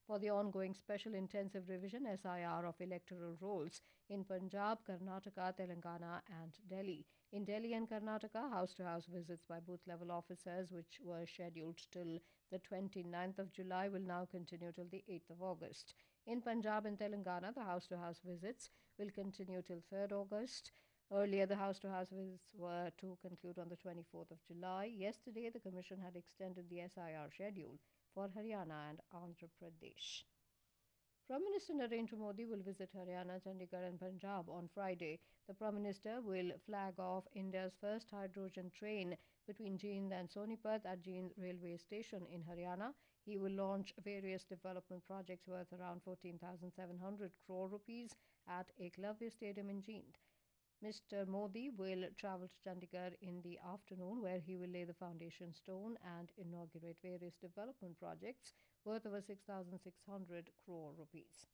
for the ongoing Special Intensive Revision SIR of electoral rolls in Punjab, Karnataka, Telangana, and Delhi. In Delhi and Karnataka, house-to-house visits by booth-level officers, which were scheduled till the 29th of July, will now continue till the 8th of August. In Punjab and Telangana, the house-to-house visits will continue till 3rd August. Earlier, the house-to-house visits were to conclude on the 24th of July. Yesterday, the Commission had extended the SIR schedule for Haryana and Andhra Pradesh. Prime Minister Narendra Modi will visit Haryana, Chandigarh and Punjab on Friday. The Prime Minister will flag off India's first hydrogen train between Jind and Sonipat at Jind railway station in Haryana. He will launch various development projects worth around 14,700 crore rupees at Eklavya Stadium in Jind. Mr. Modi will travel to Chandigarh in the afternoon, where he will lay the foundation stone and inaugurate various development projects worth over 6,600 crore rupees.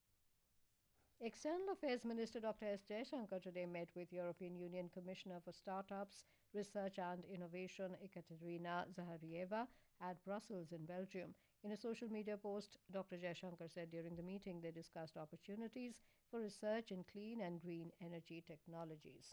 External Affairs Minister Dr. S. Jaishankar today met with European Union Commissioner for Startups, Research and Innovation Ekaterina Zaharieva at Brussels in Belgium. In a social media post, Dr. Jaishankar said during the meeting they discussed opportunities for research in clean and green energy technologies.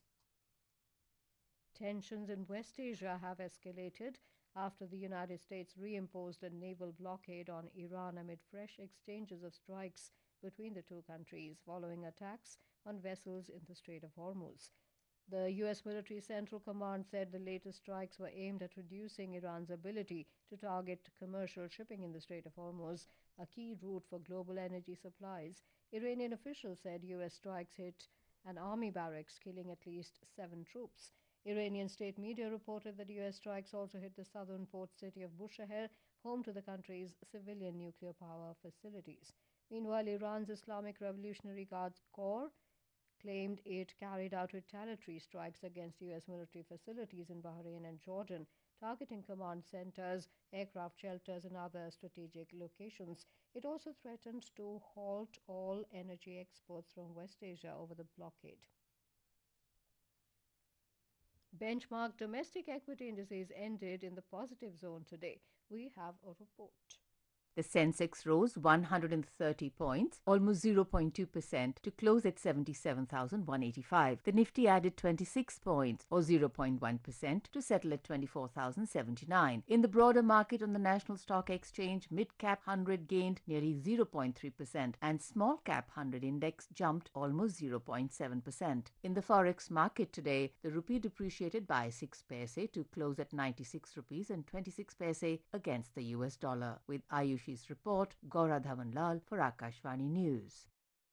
Tensions in West Asia have escalated after the United States reimposed a naval blockade on Iran amid fresh exchanges of strikes between the two countries following attacks on vessels in the Strait of Hormuz. The U.S. Military Central Command said the latest strikes were aimed at reducing Iran's ability to target commercial shipping in the Strait of Hormuz, a key route for global energy supplies. Iranian officials said U.S. strikes hit an army barracks, killing at least 7 troops. Iranian state media reported that U.S. strikes also hit the southern port city of Bushehr, home to the country's civilian nuclear power facilities. Meanwhile, Iran's Islamic Revolutionary Guards Corps claimed it carried out retaliatory strikes against U.S. military facilities in Bahrain and Jordan, targeting command centers, aircraft shelters, and other strategic locations. It also threatened to halt all energy exports from West Asia over the blockade. Benchmark domestic equity indices ended in the positive zone today. We have a report. The Sensex rose 130 points, almost 0.2%, to close at 77,185. The Nifty added 26 points, or 0.1%, to settle at 24,079. In the broader market on the National Stock Exchange, Mid-Cap 100 gained nearly 0.3%, and Small-Cap 100 index jumped almost 0.7%. In the Forex market today, the rupee depreciated by 6 paise to close at 96 rupees and 26 paise against the US dollar. With Ayush report, Gaura Dhawanlal for Akashvani News.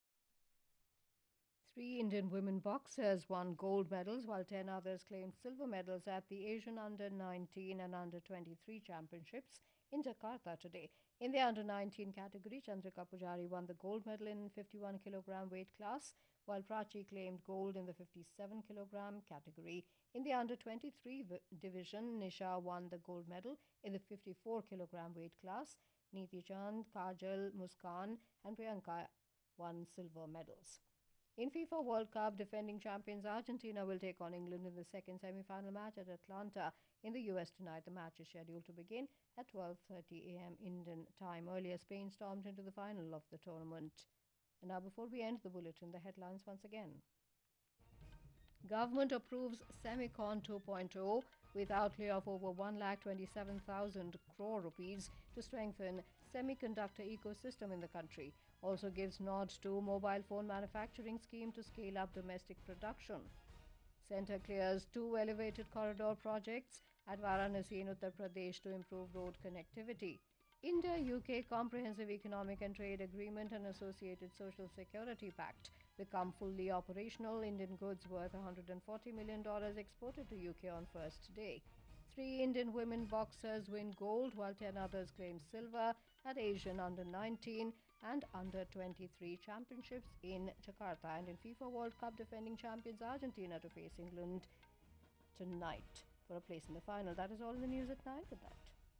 3 Indian women boxers won gold medals, while 10 others claimed silver medals at the Asian Under-19 and Under-23 Championships in Jakarta today. In the Under-19 category, Chandrika Pujari won the gold medal in 51 kilogram weight class, while Prachi claimed gold in the 57 kilogram category. In the Under-23 division, Nisha won the gold medal in the 54 kilogram weight class. Neeti Chand, Kajal, Muskan and Priyanka won silver medals. In FIFA World Cup, defending champions Argentina will take on England in the second semi-final match at Atlanta in the US tonight. The match is scheduled to begin at 12:30 a.m. Indian time. Earlier, Spain stormed into the final of the tournament. And now, before we end the bulletin, the headlines once again. Government approves Semicon 2.0 with outlay of over 1,27,000 crore rupees to strengthen semiconductor ecosystem in the country. Also gives nod to mobile phone manufacturing scheme to scale up domestic production. Centre clears 2 elevated corridor projects at Varanasi in Uttar Pradesh to improve road connectivity. India-UK Comprehensive Economic and Trade Agreement and Associated Social Security Pact become fully operational. Indian goods worth $140 million exported to UK on first day. 3 Indian women boxers win gold, while 10 others claim silver at Asian Under-19 and Under-23 Championships in Jakarta. And in FIFA World Cup, defending champions Argentina to face England tonight for a place in the final. That is all in the news at 9. Good night.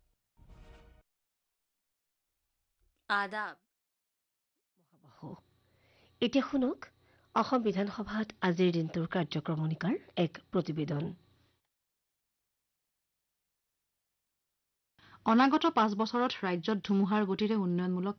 আদাব এতিয়া শুনক অসম বিধানসভাত আজিৰ দিনটোৰ কাৰ্যক্ৰমণিকাৰ এক প্ৰতিবেদন। অনাগত 5 বছৰত ৰাজ্যত ধুমুহাৰ গতিৰে উন্নয়নমূলক